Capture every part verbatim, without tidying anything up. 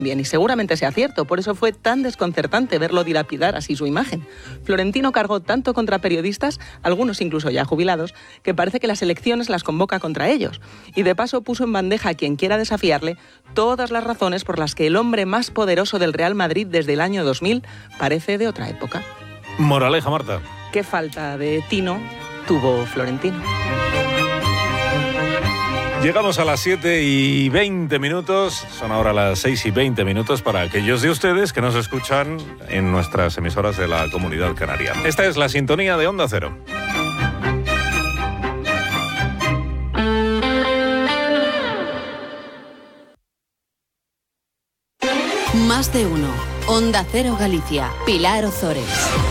Bien, y seguramente sea cierto, por eso fue tan desconcertante verlo dilapidar así su imagen. Florentino cargó tanto contra periodistas, algunos incluso ya jubilados, que parece que las elecciones las convoca contra ellos. Y de paso puso en bandeja a quien quiera desafiarle todas las razones por las que el hombre más poderoso del Real Madrid desde el año dos mil parece de otra época. Moraleja, Marta. Qué falta de tino tuvo Florentino. Llegamos a las siete y veinte minutos, son ahora las seis y veinte minutos para aquellos de ustedes que nos escuchan en nuestras emisoras de la Comunidad Canaria. Esta es la sintonía de Onda Cero. Más de uno. Onda Cero Galicia. Pilar Ozores.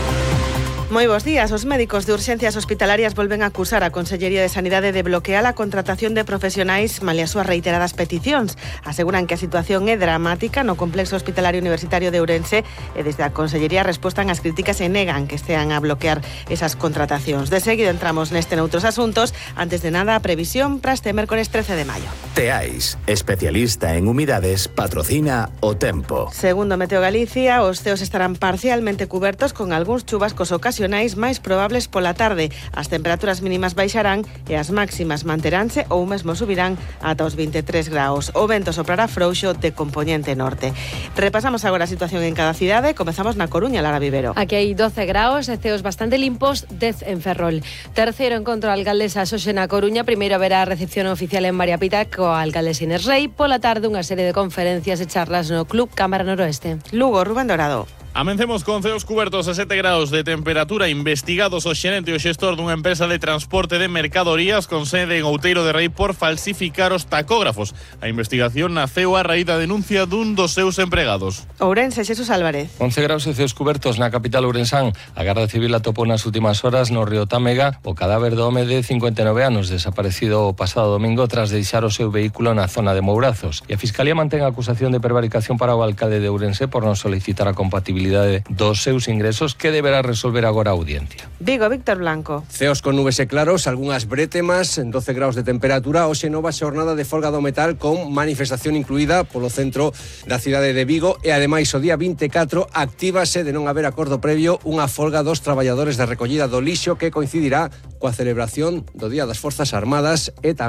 Moi bos días. Os médicos de urxencias hospitalarias volven a acusar a Consellería de Sanidade de bloquear a contratación de profesionais malia as súas reiteradas peticións. Aseguran que a situación é dramática no complexo hospitalario universitario de Ourense e desde a Consellería respostan ás críticas e negan que estean a bloquear esas contratacións. De seguido entramos neste noutros asuntos. Antes de nada, a previsión para este mércores trece de maio. Teais, especialista en humidades, patrocina o tempo. Segundo Meteo Galicia, os ceos estarán parcialmente cubertos con algúns chubascos ocasionais máis probables pola tarde. As temperaturas mínimas baixarán e as máximas manteránse ou mesmo subirán ata os veintitrés graus. O vento soprará frouxo de compoñente norte. Repasamos agora a situación en cada cidade. Comezamos na Coruña, Lara Vivero. Aquí hai doce graus e ceos bastante limpos, dez en Ferrol. Terceiro encontro alcaldesa Xoxe na Coruña. Primeiro haberá recepción oficial en María Pita coa alcaldesa Inés Rei. Pola tarde unha serie de conferencias e charlas no Club Cámara Noroeste. Lugo, Rubén Dorado. Amencemos con ceos cubertos a sete graus de temperatura. Investigados o xerente e o xestor dunha empresa de transporte de mercadorías con sede en Outeiro de Rei por falsificar os tacógrafos. A investigación naceu a raíz da denuncia dun dos seus empregados. Ourense, Xesús Álvarez. once graus e ceos cubertos na capital ourensán. A Garda Civil atopou nas últimas horas no río Támega o cadáver do home de cincuenta e nove anos desaparecido o pasado domingo tras deixar o seu vehículo na zona de Mourazos. E a Fiscalía mantén a acusación de prevaricación para o alcalde de Ourense por non solicitar a compatibilidade dos seus ingresos que deberá resolver agora a audiencia. Vigo, Víctor Blanco. Ceos con nubes e claros, algunhas brétemas, en doce graus de temperatura. Hoxe nova xornada de folga do metal con manifestación incluída polo centro da cidade de Vigo e ademais o día vinte e catro actívase de non haber acordo previo unha folga dos traballadores de recollida do lixo que coincidirá coa celebración do Día das Forzas Armadas e tamén